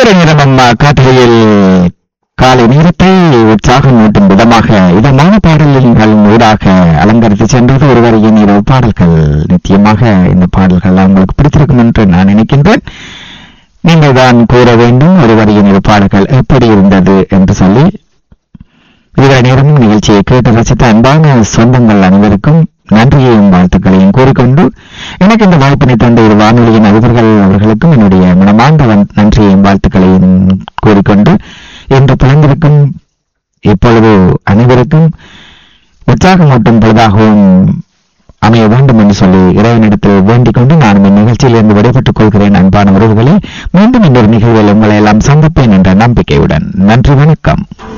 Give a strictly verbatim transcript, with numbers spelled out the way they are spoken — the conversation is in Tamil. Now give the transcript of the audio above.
இதுவரை நேரம் அம்மா காட்டுகையில் காலை நேரத்தை உற்சாகமூட்டும் விதமாக இதமான பாடல்களின் ஊடாக அலங்கரித்து சென்றது ஒருவரையின் இரவு பாடல்கள். நிச்சயமாக இந்த பாடல்கள் உங்களுக்கு பிடித்திருக்கும் என்று நான் நினைக்கின்றேன். நீங்கள் தான் கூற வேண்டும் ஒருவரையின் இரவு பாடல்கள் எப்படி இருந்தது என்று சொல்லி. இதுவரை நேரமும் நிகழ்ச்சியை கேட்டு ரசித்த அன்பான சொந்தங்கள் அனைவருக்கும் நன்றியையும் வாழ்த்துக்களையும் கூறிக்கொண்டு எனக்கு இந்த வாய்ப்பினை தந்த ஒரு வானொலியின் அதிபர்கள் அவர்களுக்கும் என்னுடைய மனமார்ந்த நன்றியையும் வாழ்த்துக்களையும் கூறிக்கொண்டு என்று பிறந்திருக்கும் இப்பொழுது அனைவருக்கும் உற்சாகமூட்டும் பொழுதாகவும் அமைய வேண்டும் என்று சொல்லி இறைவனிடத்தில் வேண்டிக் கொண்டு நான் இந்த நிகழ்ச்சியிலிருந்து விடைபெற்றுக் கொள்கிறேன். அன்பான உறவுகளே, மீண்டும் இன்னொரு நிகழ்வில் உங்களை எல்லாம் சந்திப்பேன் என்ற நம்பிக்கையுடன் நன்றி, வணக்கம்.